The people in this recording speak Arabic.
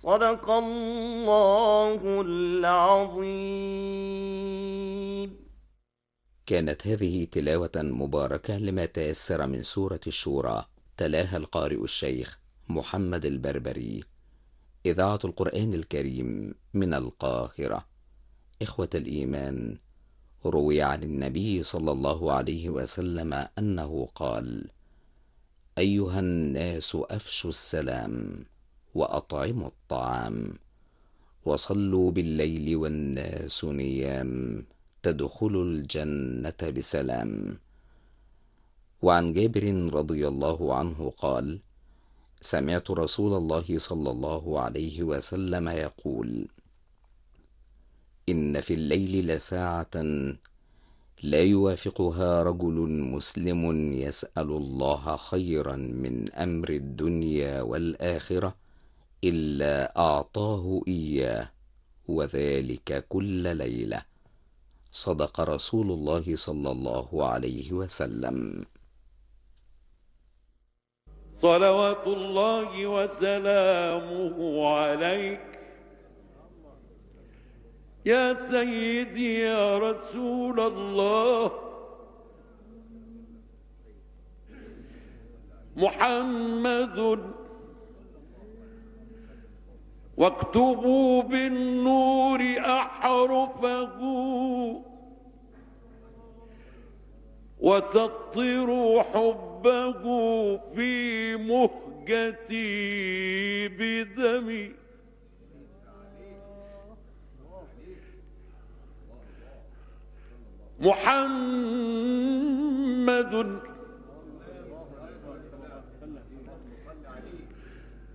صدق الله العظيم. كانت هذه تلاوة مباركة لما تيسر من سورة الشورى، تلاها القارئ الشيخ محمد البربري، إذاعة القرآن الكريم من القاهرة. إخوة الإيمان، روي عن النبي صلى الله عليه وسلم أنه قال: أيها الناس أفشوا السلام، وأطعموا الطعام، وصلوا بالليل والناس نيام، تدخلوا الجنة بسلام. وعن جابر رضي الله عنه قال: سمعت رسول الله صلى الله عليه وسلم يقول: إن في الليل لساعة لا يوافقها رجل مسلم يسأل الله خيرا من أمر الدنيا والآخرة إلا أعطاه إياه، وذلك كل ليلة. صدق رسول الله صلى الله عليه وسلم. صلوات الله وسلامه عليك يا سيدي يا رسول الله. محمد واكتبوا بالنور أحرفه، وسطروا حبه في مهجتي بدمي. محمد